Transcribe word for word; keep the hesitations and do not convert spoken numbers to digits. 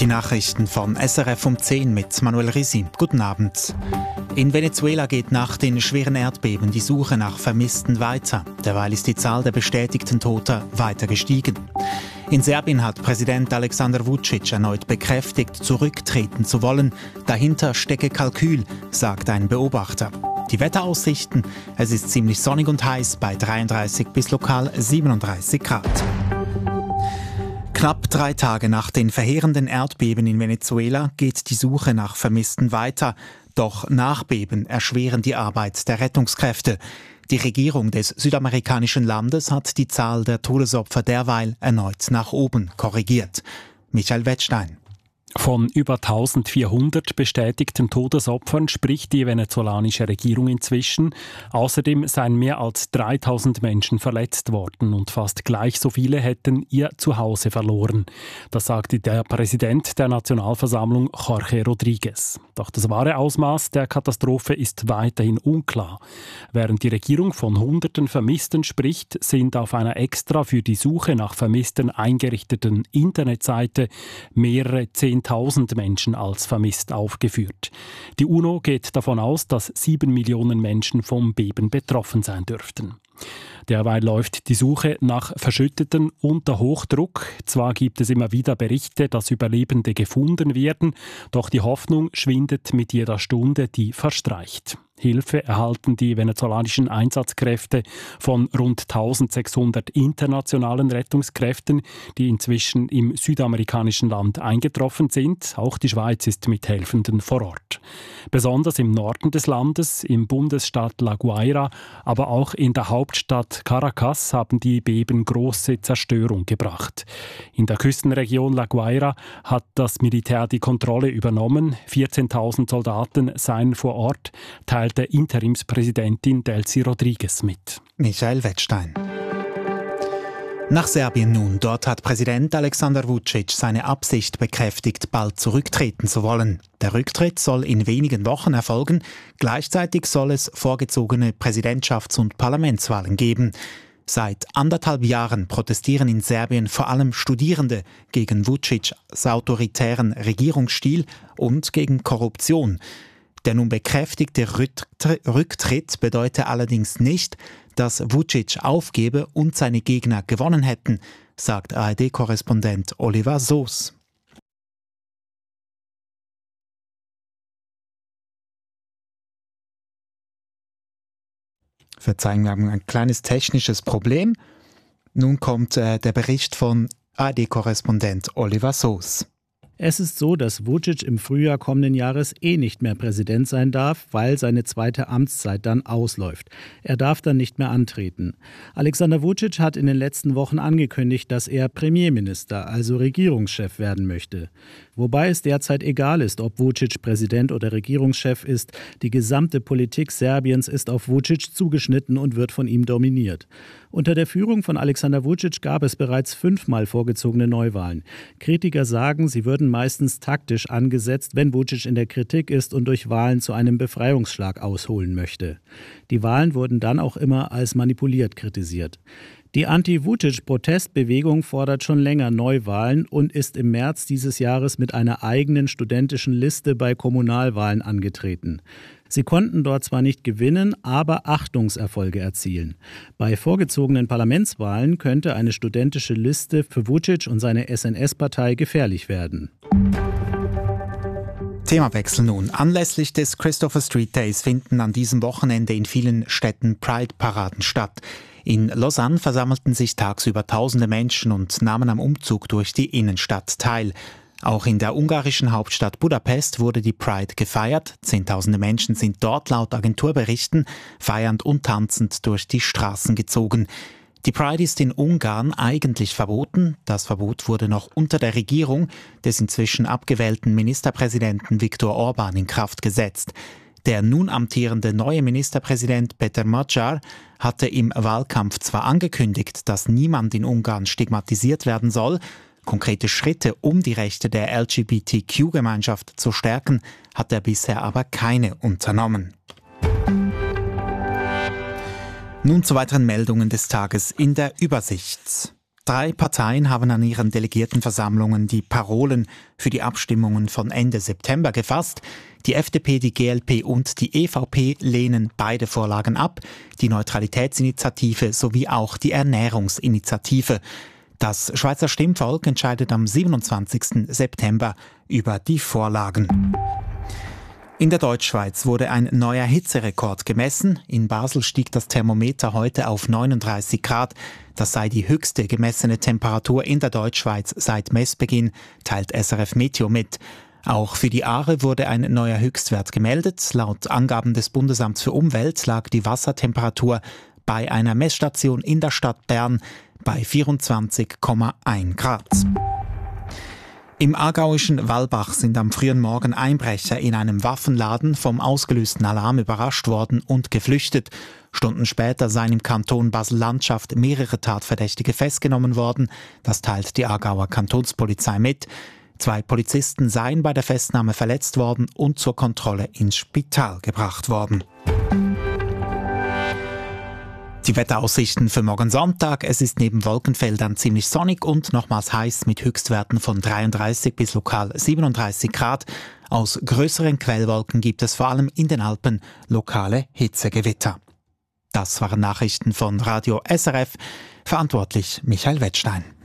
Die Nachrichten von S R F um zehn mit Manuel Risi. Guten Abend. In Venezuela geht nach den schweren Erdbeben die Suche nach Vermissten weiter. Derweil ist die Zahl der bestätigten Toten weiter gestiegen. In Serbien hat Präsident Aleksandar Vučić erneut bekräftigt, zurücktreten zu wollen. Dahinter stecke Kalkül, sagt ein Beobachter. Die Wetteraussichten: Es ist ziemlich sonnig und heiß bei dreiunddreißig bis lokal siebenunddreißig Grad. Knapp drei Tage nach den verheerenden Erdbeben in Venezuela geht die Suche nach Vermissten weiter. Doch Nachbeben erschweren die Arbeit der Rettungskräfte. Die Regierung des südamerikanischen Landes hat die Zahl der Todesopfer derweil erneut nach oben korrigiert. Michael Wettstein. Von über eintausendvierhundert bestätigten Todesopfern spricht die venezolanische Regierung inzwischen. Außerdem seien mehr als dreitausend Menschen verletzt worden und fast gleich so viele hätten ihr Zuhause verloren. Das sagte der Präsident der Nationalversammlung, Jorge Rodríguez. Doch das wahre Ausmaß der Katastrophe ist weiterhin unklar. Während die Regierung von Hunderten Vermissten spricht, sind auf einer extra für die Suche nach Vermissten eingerichteten Internetseite mehrere Zehntausend Menschen als vermisst aufgeführt. Die UNO geht davon aus, dass sieben Millionen Menschen vom Beben betroffen sein dürften. Derweil läuft die Suche nach Verschütteten unter Hochdruck. Zwar gibt es immer wieder Berichte, dass Überlebende gefunden werden, doch die Hoffnung schwindet mit jeder Stunde, die verstreicht. Hilfe erhalten die venezolanischen Einsatzkräfte von rund eintausendsechshundert internationalen Rettungskräften, die inzwischen im südamerikanischen Land eingetroffen sind. Auch die Schweiz ist mit Helfenden vor Ort. Besonders im Norden des Landes, im Bundesstaat La Guaira, aber auch in der Hauptstadt Caracas haben die Beben große Zerstörung gebracht. In der Küstenregion La Guaira hat das Militär die Kontrolle übernommen. vierzehntausend Soldaten seien vor Ort, teilte Interimspräsidentin Delcy Rodríguez mit. Michael Wettstein. Nach Serbien nun. Dort hat Präsident Aleksandar Vučić seine Absicht bekräftigt, bald zurücktreten zu wollen. Der Rücktritt soll in wenigen Wochen erfolgen. Gleichzeitig soll es vorgezogene Präsidentschafts- und Parlamentswahlen geben. Seit anderthalb Jahren protestieren in Serbien vor allem Studierende gegen Vučićs autoritären Regierungsstil und gegen Korruption. Der nun bekräftigte Rücktritt bedeutet allerdings nicht, dass Vučić aufgebe und seine Gegner gewonnen hätten, sagt A R D-Korrespondent Oliver Soos. Verzeihen, wir haben ein kleines technisches Problem. Nun kommt äh, der Bericht von A R D-Korrespondent Oliver Soos. Es ist so, dass Vučić im Frühjahr kommenden Jahres eh nicht mehr Präsident sein darf, weil seine zweite Amtszeit dann ausläuft. Er darf dann nicht mehr antreten. Aleksandar Vučić hat in den letzten Wochen angekündigt, dass er Premierminister, also Regierungschef werden möchte. Wobei es derzeit egal ist, ob Vučić Präsident oder Regierungschef ist. Die gesamte Politik Serbiens ist auf Vučić zugeschnitten und wird von ihm dominiert. Unter der Führung von Aleksandar Vučić gab es bereits fünfmal vorgezogene Neuwahlen. Kritiker sagen, sie würden meistens taktisch angesetzt, wenn Vučić in der Kritik ist und durch Wahlen zu einem Befreiungsschlag ausholen möchte. Die Wahlen wurden dann auch immer als manipuliert kritisiert. Die Anti-Vučić-Protestbewegung fordert schon länger Neuwahlen und ist im März dieses Jahres mit einer eigenen studentischen Liste bei Kommunalwahlen angetreten. Sie konnten dort zwar nicht gewinnen, aber Achtungserfolge erzielen. Bei vorgezogenen Parlamentswahlen könnte eine studentische Liste für Vučić und seine S N S-Partei gefährlich werden. Themawechsel nun. Anlässlich des Christopher Street Days finden an diesem Wochenende in vielen Städten Pride-Paraden statt. In Lausanne versammelten sich tagsüber tausende Menschen und nahmen am Umzug durch die Innenstadt teil. Auch in der ungarischen Hauptstadt Budapest wurde die Pride gefeiert. Zehntausende Menschen sind dort laut Agenturberichten feiernd und tanzend durch die Straßen gezogen. Die Pride ist in Ungarn eigentlich verboten. Das Verbot wurde noch unter der Regierung des inzwischen abgewählten Ministerpräsidenten Viktor Orbán in Kraft gesetzt. Der nun amtierende neue Ministerpräsident Peter Magyar hatte im Wahlkampf zwar angekündigt, dass niemand in Ungarn stigmatisiert werden soll. Konkrete Schritte, um die Rechte der L G B T Q-Gemeinschaft zu stärken, hat er bisher aber keine unternommen. Nun zu weiteren Meldungen des Tages in der Übersicht. Drei Parteien haben an ihren Delegiertenversammlungen die Parolen für die Abstimmungen von Ende September gefasst. Die F D P, die G L P und die E V P lehnen beide Vorlagen ab, die Neutralitätsinitiative sowie auch die Ernährungsinitiative. Das Schweizer Stimmvolk entscheidet am siebenundzwanzigsten September über die Vorlagen. In der Deutschschweiz wurde ein neuer Hitzerekord gemessen. In Basel stieg das Thermometer heute auf neununddreißig Grad. Das sei die höchste gemessene Temperatur in der Deutschschweiz seit Messbeginn, teilt S R F Meteo mit. Auch für die Aare wurde ein neuer Höchstwert gemeldet. Laut Angaben des Bundesamts für Umwelt lag die Wassertemperatur bei einer Messstation in der Stadt Bern bei vierundzwanzig Komma eins Grad. Im aargauischen Wallbach sind am frühen Morgen Einbrecher in einem Waffenladen vom ausgelösten Alarm überrascht worden und geflüchtet. Stunden später seien im Kanton Basel-Landschaft mehrere Tatverdächtige festgenommen worden. Das teilt die Aargauer Kantonspolizei mit. Zwei Polizisten seien bei der Festnahme verletzt worden und zur Kontrolle ins Spital gebracht worden. Die Wetteraussichten für morgen Sonntag. Es ist neben Wolkenfeldern ziemlich sonnig und nochmals heiß mit Höchstwerten von dreiunddreißig bis lokal siebenunddreißig Grad. Aus größeren Quellwolken gibt es vor allem in den Alpen lokale Hitzegewitter. Das waren Nachrichten von Radio S R F. Verantwortlich Michael Wettstein.